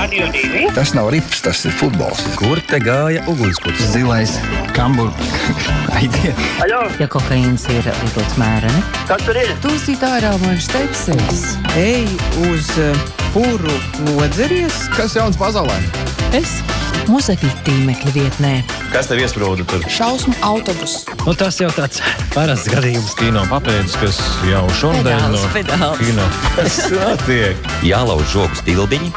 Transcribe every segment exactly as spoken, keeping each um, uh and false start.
Radio divi. Tas nav rips, tas ir futbols. Kur te gāja ugunskurs? Zilais, kambur, aitie. Aļo, Ja kokaīns ir lietots mēreni. kas tur ir? Tūsīt ārā man stepsīs. Ej uz uh, puru nodzeries. Kas jauns pasaulē? Es mūzekļu tīmekļa vietnē. Kas tev iesprūda tur? Šausmu autobus. Nu, tas jau tāds parasts gadījums kino papēdis, kas jau šodien Pedāls, pedāls. kino. Kas notiek? Jālauž žogu stilbiņi.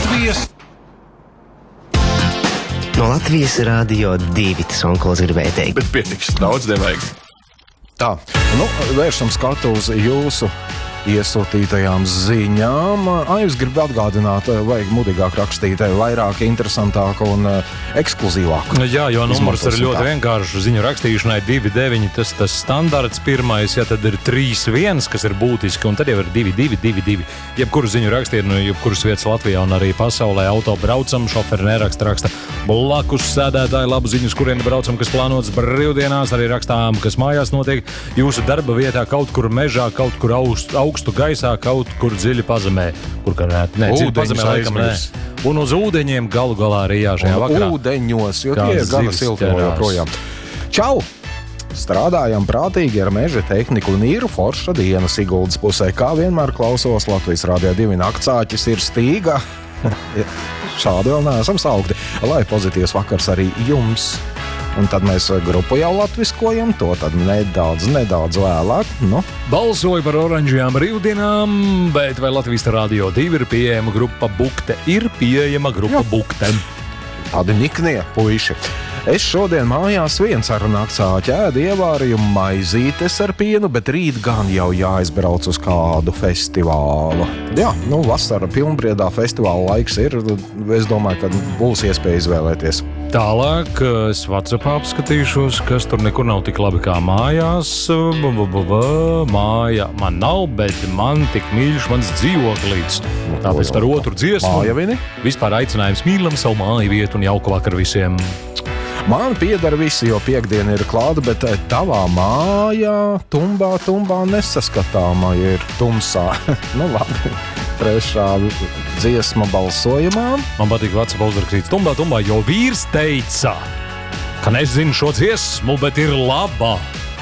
No Latvijas Rādio divi tas onkulis gribēja teikt. Bet pietiks, daudz nevajag. Tā, nu, vēršam skatu uz jūsu iesūtītajām ziņām. Ai, es gribu atgādināt, vajag mudīgāk rakstīt, vairāk, interesantāk un uh, ekskluzīvāk. Jā, jo numurs ir Izmantosim ļoti tā. vienkārši. Ziņu rakstīšanai divi deviņi, tas tas standarts pirmais, ja tad ir trīs viens, kas ir būtiski, un tad jau ir divi divi divi divi. Jebkuru ziņu rakstīt, no jebkuras vietas Latvijā un arī pasaulē auto braucam, šoferi neraksta, raksta blakus sēdētāji labu ziņus, kuriem braucam, kas plānots brīvdienās, arī rakstām, kas mājās notiek jūsu darba vietā, kaut kur mežā, kaut kur augst, augstu gaisā, kaut kur dziļi pazemē. Kur kā nē, nē, dziļi Ūdeņus pazemē laikam nē. aizmirs. Un uz ūdeņiem galu galā arī jā, šajā Un vakarā. ūdeņos, jo Kā tie ir gana zivis silti ķerās. joprojām. Čau! Strādājam prātīgi ar meža tehniku un ir forša diena Siguldas pusē. Kā vienmēr klausos Latvijas Rādio divi naktsāķis ir stīga. Šādi vēl neesam saukti. Lai pozitīvs vakars arī jums. Un tad mēs grupu jau latviskojam, to tad nedaudz, nedaudz vēlāk. Nu, Balsoju par oranžajām brīvdienām, bet vai Latvijas Rādio divi ir pieejama grupa Bukte? Ir pieejama grupa Bukte. tādi niknie puiši. Es šodien mājās viens ar naktsāķi ēdu ievārījumu maizītes ar pienu, bet rīt gan jau jāizbrauc uz kādu festivālu. Jā, nu vasara pilnbriedā festivāla laiks ir, es domāju, ka būs iespēja izvēlēties. Tālāk es WhatsAppā apskatīšos, kas tur nekur nav tik labi kā mājās. B -b -b -b Māja man nav, bet man tik mīļš mans dzīvoklīts. Tāpēc par otru dziesmu. Mājavini? Vispār aicinājums mīlam savu māju vietu un jauku vakaru visiem. Man pieder visi, jo piekdiena ir klāta, bet tavā mājā tumbā, tumbā nesaskatāmā ir tumsā. Nu labi, trešā dziesma balsojumā. Man patīk WhatsApp uzrakstīts tumbā, tumbā, jo vīrs teica, ka nezinu šo dziesmu, bet ir laba.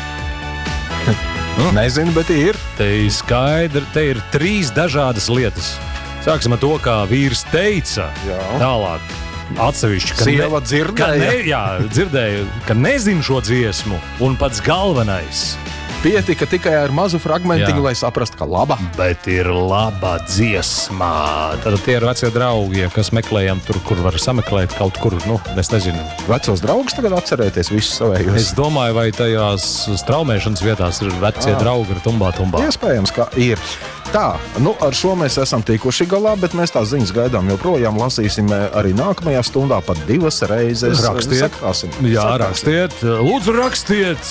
Nezinu, bet ir. Te ir skaidri, te ir trīs dažādas lietas. Sāksim ar to, kā vīrs teica. Jā. Tālāk. Atsevišķi, ka, Sieva ne, dzirdēja. ka, ne, jā, dzirdēju, ka nezinu šo dziesmu, un pats galvenais, Pietika tikai ar mazu fragmentiņu, Jā. lai saprastu, ka laba. bet ir laba dziesma. Tad tie ir vecie draugi, kas meklējam tur, kur var sameklēt kaut kur, nu, es nezinu. Vecos draugus tagad atcerēties visus savējos. Es domāju, vai tajās straumēšanas vietās ir vecie Ah. draugi ar tumbā, tumbā. Iespējams, ka ir. Tā, nu ar šo mēs esam tikuši galā, bet mēs tās ziņas gaidām joprojām. Lasīsim arī nākamajā stundā pat divas reizes. Rakstiet. Sakrāsim. Jā, Sakrāsim. rakstiet. Lūdzu, rakstiet!